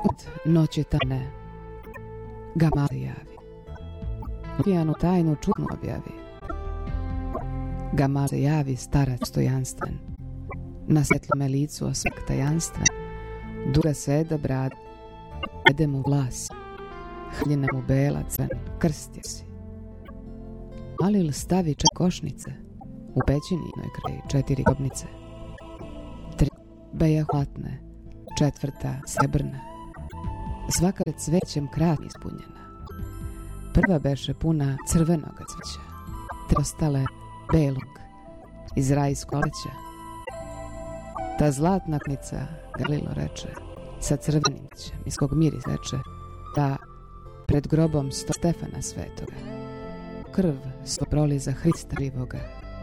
Od noći tane Gamal se javi. Pijanu tajnu čudnu objavi. Gamal se javi starac stojanstven. Na svetlome licu osvek tajanstva. Duga seda brada. Jede mu vlas. Haljina mu bela crven. Krst je si. Alil stavi košnice. U pećininoj kraji 4 grobnice. 3 beja hlatne. 4 srebrna. Svaka cvećem krasno ispunjena. Prva beše puna crvenoga cveća. 3 ostale belog iz rajskog leća. Ta zlatna knica, Galilo reče, sa crvenim ćem, iz kog miris reče, da pred grobom sto Stefana Svetoga. Krv sto proliza Hrista živoga.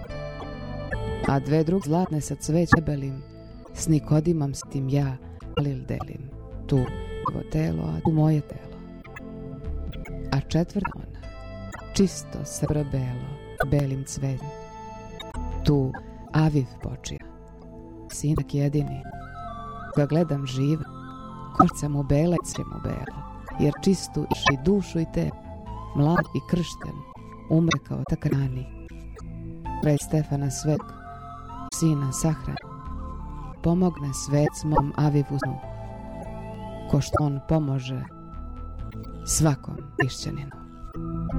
A 2 druge zlatne sa cvećem belim, s Nikodimom s tim ja, Galil delim. Tu njegovo telo, a tu moje telo. A 4 ona, čisto srebro belo, belim cvećem. Tu Aviv počija, sinak jedini, koga gledam živa, korca mu bela i sve mu belo, jer čistu i dušu i telo, mlad i kršten, umre kao tak rani. Pred Stefana Svetog, sina sahrani, pomogne svec mom Avivu snu, ko što on pomože svakom hrišćaninu.